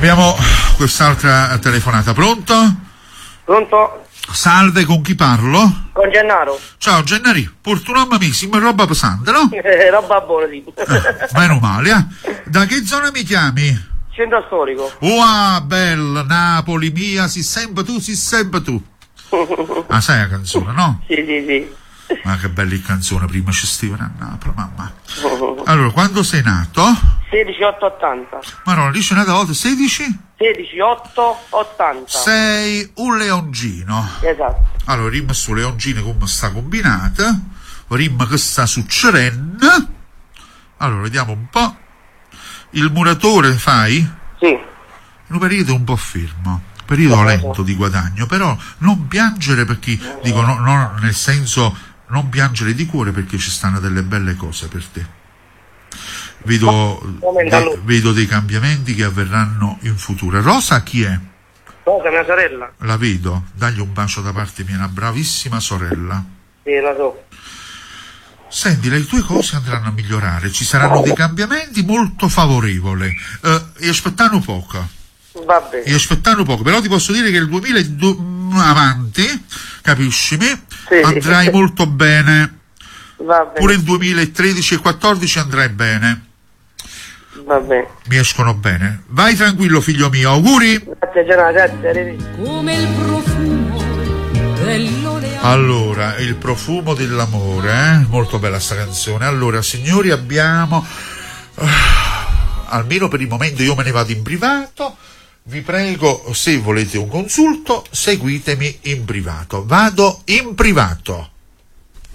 Abbiamo quest'altra telefonata. Pronto? Pronto? Salve, con chi parlo? Con Gennaro. Ciao Gennari, purtroppo amici, ma roba pesante, no? Roba buona, sì. Meno male, eh? Da che zona mi chiami? Centro storico. Wow, bella, Napoli mia, si sempre tu, si sempre tu. Ah, sai la canzone, no? Sì, sì, sì. Ma che bella canzone, prima ci stivano a Napoli, mamma. Allora, quando sei nato? 16-8-80. Ma no, dice una volta, 16? 16-8-80. Sei un leoncino. Esatto. Allora, rima su leoncino come sta combinata, rima che sta succedendo. Allora, vediamo un po'. Il muratore fai? Sì. In un periodo un po' fermo, periodo lento di guadagno, però non piangere perché, dico, no, nel senso, non piangere di cuore perché ci stanno delle belle cose per te. Vedo dei cambiamenti che avverranno in futuro. Rosa chi è? Rosa, mia sorella. La vedo, dagli un bacio da parte mia, una bravissima sorella. Sì, la so. Senti, le tue cose andranno a migliorare, ci saranno dei cambiamenti molto favorevoli. E aspettano poco. Va bene. E aspettano poco, però ti posso dire che il 2002 avanti, capiscimi, sì, andrai molto bene. Va bene. Pure il 2013 e 2014 andrai bene. Va bene. Mi escono bene. Vai tranquillo, figlio mio, auguri. Grazie, Gennaro, grazie. Come il profumo dell'olea. Allora, il profumo dell'amore, molto bella sta canzone. Allora, signori, abbiamo almeno per il momento io me ne vado in privato. Vi prego, se volete un consulto, seguitemi in privato. Vado in privato.